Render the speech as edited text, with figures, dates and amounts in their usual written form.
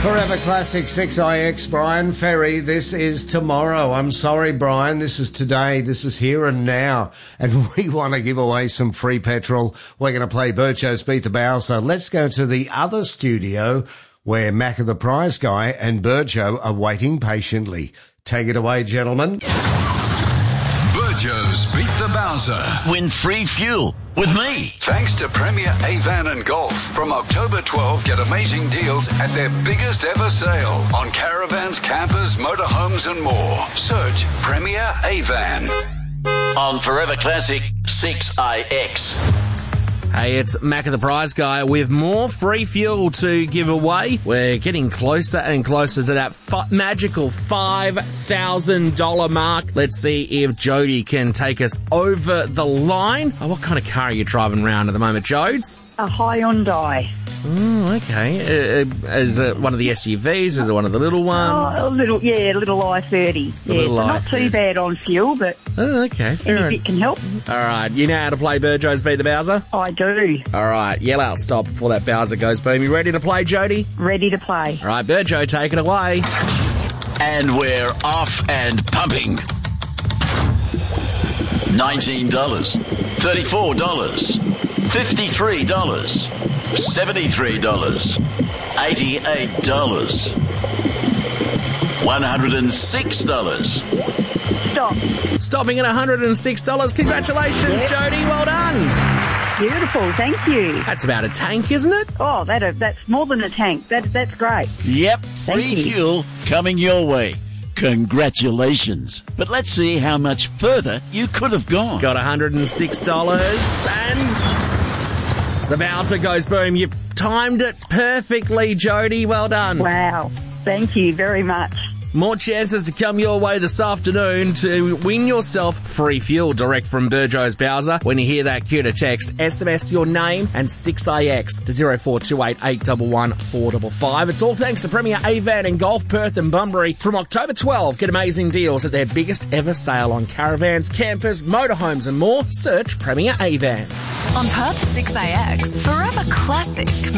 Forever Classic 6IX, Brian Ferry. This is tomorrow. I'm sorry, Brian. This is today. This is here and now. And we want to give away some free petrol. We're going to play Burcho's Beat the Bowser. Let's go to the other studio where Macca the Prize Guy and Burcho are waiting patiently. Take it away, gentlemen. Burcho's Beat the Bowser. Win free fuel with me. Thanks to Premier Avan and Golf. From October 12, get amazing deals at their biggest ever sale on caravans, campers, motorhomes and more. Search Premier Avan. On Forever Classic 6IX. Hey, it's Macca the Prize Guy with more free fuel to give away. We're getting closer and closer to that magical $5,000 mark. Let's see if Jody can take us over the line. Oh, what kind of car are you driving around at the moment, Jodes? A Hyundai. Oh, okay. Is it one of the SUVs? Is it one of the little ones? Oh, a little I-30. Not too bad on fuel, but okay. any bit can help. All right. You know how to play Burcho's Beat the Bowser? I do. All right. Yell out stop before that Bowser goes boom. You ready to play, Jody? Ready to play. All right, Burcho, take it away. And we're off and pumping. $19, $34, $53, $73, $88, $106. Stop. Stopping at $106. Congratulations, Yep. Jody. Well done. Beautiful. Thank you. That's about a tank, isn't it? Oh, that's more than a tank. That's great. Yep, Thank free you. fuel coming your way. Congratulations. But let's see how much further you could have gone. Got $106. And the Bowser goes boom. You timed it perfectly, Jody. Well done. Wow. Thank you very much. More chances to come your way this afternoon to win yourself free fuel direct from Burcho's Bowser. When you hear that, cue to text SMS your name and 6IX to 0428 811 455. It's all thanks to Premier Avan and Golf, Perth and Bunbury. From October 12, get amazing deals at their biggest ever sale on caravans, campers, motorhomes and more. Search Premier Avan. On Perth 6IX, Forever Classic.